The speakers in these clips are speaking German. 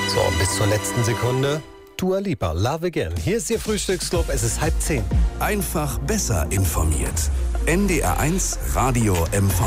So, bis zur letzten Sekunde. Dua Lipa, Love Again. Hier ist Ihr Frühstücksclub, es ist 9:30. Einfach besser informiert. NDR1 Radio MV.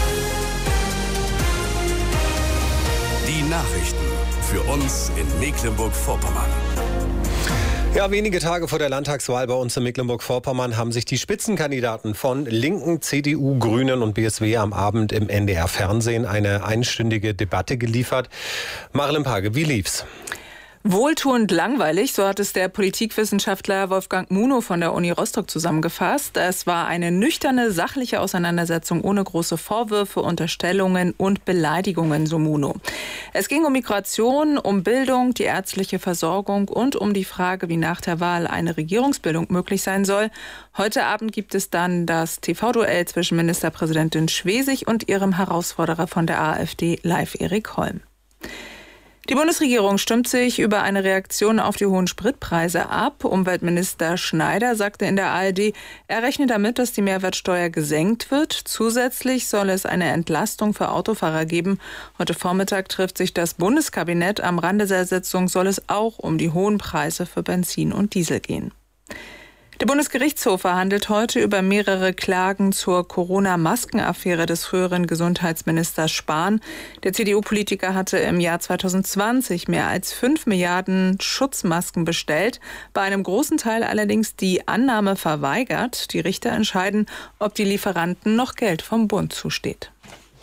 Die Nachrichten für uns in Mecklenburg-Vorpommern. Ja, wenige Tage vor der Landtagswahl bei uns in Mecklenburg-Vorpommern haben sich die Spitzenkandidaten von Linken, CDU, Grünen und BSW am Abend im NDR-Fernsehen eine einstündige Debatte geliefert. Marilyn Page, wie lief's? Wohltuend langweilig, so hat es der Politikwissenschaftler Wolfgang Munow von der Uni Rostock zusammengefasst. Es war eine nüchterne, sachliche Auseinandersetzung ohne große Vorwürfe, Unterstellungen und Beleidigungen, so Munow. Es ging um Migration, um Bildung, die ärztliche Versorgung und um die Frage, wie nach der Wahl eine Regierungsbildung möglich sein soll. Heute Abend gibt es dann das TV-Duell zwischen Ministerpräsidentin Schwesig und ihrem Herausforderer von der AfD, Leif Erik Holm. Die Bundesregierung stimmt sich über eine Reaktion auf die hohen Spritpreise ab. Umweltminister Schneider sagte in der ARD, er rechne damit, dass die Mehrwertsteuer gesenkt wird. Zusätzlich soll es eine Entlastung für Autofahrer geben. Heute Vormittag trifft sich das Bundeskabinett. Am Rande der Sitzung soll es auch um die hohen Preise für Benzin und Diesel gehen. Der Bundesgerichtshof verhandelt heute über mehrere Klagen zur Corona-Maskenaffäre des früheren Gesundheitsministers Spahn. Der CDU-Politiker hatte im Jahr 2020 mehr als 5 Milliarden Schutzmasken bestellt, bei einem großen Teil allerdings die Annahme verweigert. Die Richter entscheiden, ob die Lieferanten noch Geld vom Bund zusteht.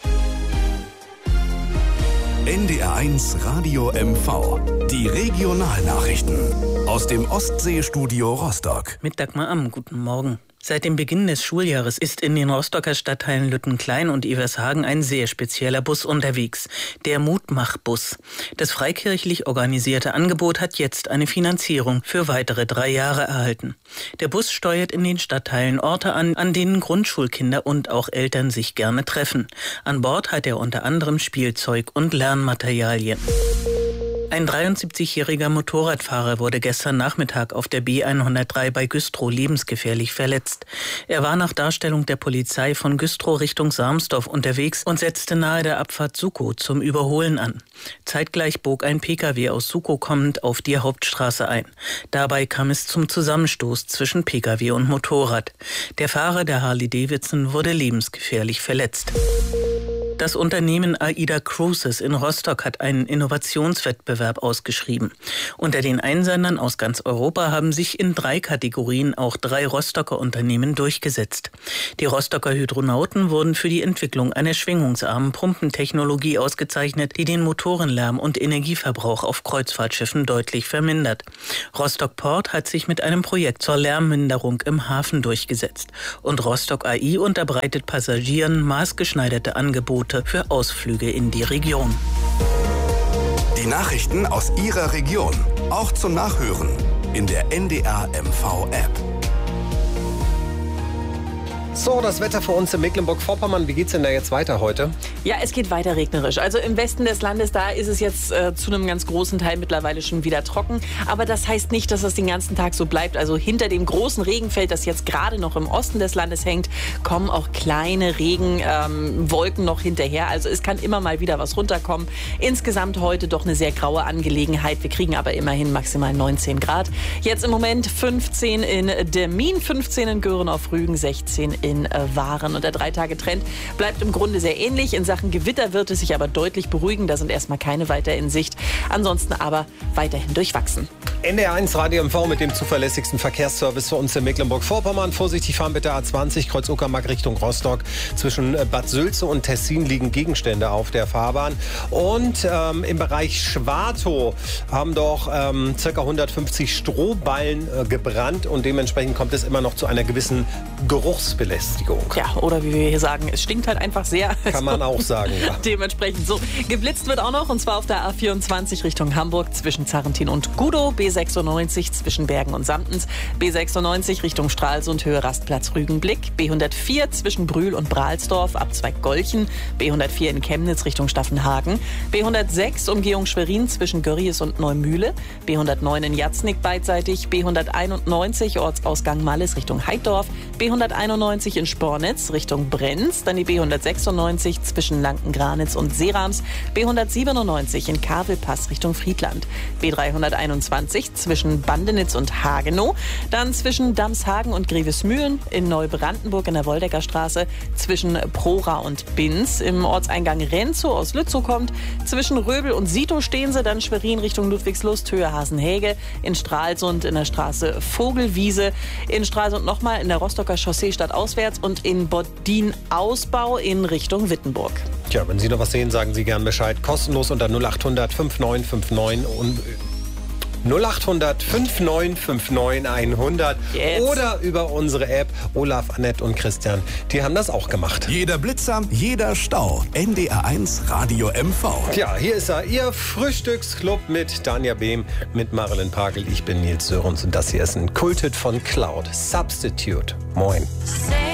NDR1 Radio MV. Die Regionalnachrichten aus dem Ostseestudio Rostock. Mit Dagmar Amm, guten Morgen. Seit dem Beginn des Schuljahres ist in den Rostocker Stadtteilen Lüttenklein und Evershagen ein sehr spezieller Bus unterwegs, der Mutmach-Bus. Das freikirchlich organisierte Angebot hat jetzt eine Finanzierung für weitere 3 Jahre erhalten. Der Bus steuert in den Stadtteilen Orte an denen Grundschulkinder und auch Eltern sich gerne treffen. An Bord hat er unter anderem Spielzeug und Lernmaterialien. Ein 73-jähriger Motorradfahrer wurde gestern Nachmittag auf der B103 bei Güstrow lebensgefährlich verletzt. Er war nach Darstellung der Polizei von Güstrow Richtung Sarmsdorf unterwegs und setzte nahe der Abfahrt Sukow zum Überholen an. Zeitgleich bog ein Pkw aus Sukow kommend auf die Hauptstraße ein. Dabei kam es zum Zusammenstoß zwischen Pkw und Motorrad. Der Fahrer der Harley-Davidson wurde lebensgefährlich verletzt. Das Unternehmen AIDA Cruises in Rostock hat einen Innovationswettbewerb ausgeschrieben. Unter den Einsendern aus ganz Europa haben sich in 3 Kategorien auch 3 Rostocker Unternehmen durchgesetzt. Die Rostocker Hydronauten wurden für die Entwicklung einer schwingungsarmen Pumpentechnologie ausgezeichnet, die den Motorenlärm und Energieverbrauch auf Kreuzfahrtschiffen deutlich vermindert. Rostock Port hat sich mit einem Projekt zur Lärmminderung im Hafen durchgesetzt. Und Rostock AI unterbreitet Passagieren maßgeschneiderte Angebote für Ausflüge in die Region. Die Nachrichten aus Ihrer Region, auch zum Nachhören in der NDR MV App. So, das Wetter für uns in Mecklenburg-Vorpommern. Wie geht's denn da jetzt weiter heute? Ja, es geht weiter regnerisch. Also im Westen des Landes, da ist es jetzt zu einem ganz großen Teil mittlerweile schon wieder trocken. Aber das heißt nicht, dass es den ganzen Tag so bleibt. Also hinter dem großen Regenfeld, das jetzt gerade noch im Osten des Landes hängt, kommen auch kleine Regenwolken noch hinterher. Also es kann immer mal wieder was runterkommen. Insgesamt heute doch eine sehr graue Angelegenheit. Wir kriegen aber immerhin maximal 19 Grad. Jetzt im Moment 15 in Demmin, 15 in Göhren auf Rügen, 16 in Waren. Und der 3-Tage-Trend bleibt im Grunde sehr ähnlich. In Sachen Gewitter wird es sich aber deutlich beruhigen. Da sind erstmal keine weiter in Sicht. Ansonsten aber weiterhin durchwachsen. NDR1 Radio MV mit dem zuverlässigsten Verkehrsservice für uns in Mecklenburg-Vorpommern. Vorsichtig fahren bitte A20 Kreuz Uckermark Richtung Rostock. Zwischen Bad Sülze und Tessin liegen Gegenstände auf der Fahrbahn. Und im Bereich Schwartow haben doch ca. 150 Strohballen gebrannt. Und dementsprechend kommt es immer noch zu einer gewissen Geruchsbelästigung. Ja, oder wie wir hier sagen, es stinkt halt einfach sehr. Kann man auch sagen, ja. Dementsprechend so. Geblitzt wird auch noch, und zwar auf der A24 Richtung Hamburg zwischen Zarrentin und Gudow, B96 zwischen Bergen und Samtens, B96 Richtung Stralsund, Höhe Rastplatz Rügenblick, B104 zwischen Brühl und Brahlsdorf, Abzweig Golchen, B104 in Chemnitz Richtung Staffenhagen, B106 Umgehung Schwerin zwischen Görries und Neumühle, B109 in Jatznig beidseitig, B191 Ortsausgang Malles Richtung Heiddorf, B191 B195 in Spornitz Richtung Brenz, dann die B196 zwischen Lanken-Granitz und Seerams, B197 in Kavelpass Richtung Friedland, B321 zwischen Bandenitz und Hagenow, dann zwischen Damshagen und Grevesmühlen, in Neubrandenburg in der Woldeckerstraße, zwischen Prora und Binz, im Ortseingang Renzow aus Lützow kommt, zwischen Röbel und Sito stehen sie, dann Schwerin Richtung Ludwigslust, Höhe Hasenhäge, in Stralsund in der Straße Vogelwiese, in Stralsund nochmal in der Rostocker Chaussee stadtauswärts und in Boddin Ausbau in Richtung Wittenburg. Tja, wenn Sie noch was sehen, sagen Sie gern Bescheid. Kostenlos unter 0800 5959 und 0800 5959 100 oder über unsere App. Olaf, Annette und Christian, die haben das auch gemacht. Jeder Blitzer, jeder Stau. NDR1 Radio MV. Tja, hier ist er, Ihr Frühstücksclub mit Danja Behm, mit Marilyn Pagel. Ich bin Nils Sörens und das hier ist ein Kulthit von Cloud. Substitute. Moin.